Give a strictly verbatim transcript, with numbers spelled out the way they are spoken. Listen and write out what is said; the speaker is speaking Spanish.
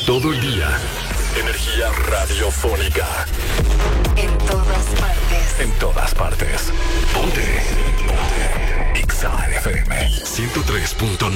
Todo el día. Energía radiofónica. En todas partes. En todas partes. Ponte. Ponte. Exa F M ciento tres punto nueve.